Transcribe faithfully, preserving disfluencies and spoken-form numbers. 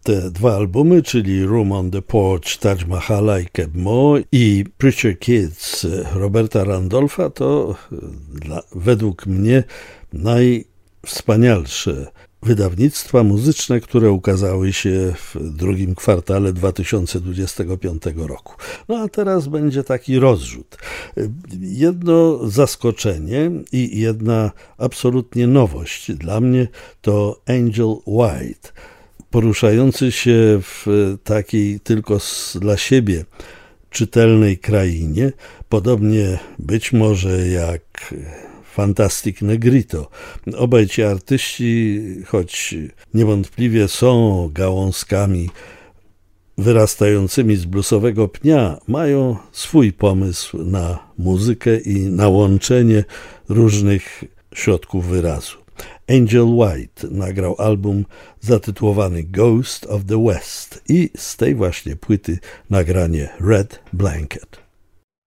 te dwa albumy, czyli Room on the Porch Taj Mahala i Keb Mo i Preacher Kids Roberta Randolpha, to dla, według mnie najwspanialsze wydawnictwa muzyczne, które ukazały się w drugim kwartale dwa tysiące dwudziestego piątego roku. No a teraz będzie taki rozrzut. Jedno zaskoczenie i jedna absolutnie nowość dla mnie to Angel White, poruszający się w takiej tylko dla siebie czytelnej krainie, podobnie być może jak Fantastic Negrito. Obaj ci artyści, choć niewątpliwie są gałązkami wyrastającymi z bluesowego pnia, mają swój pomysł na muzykę i na łączenie różnych środków wyrazu. Angel White nagrał album zatytułowany Ghost of the West i z tej właśnie płyty nagranie Red Blanket.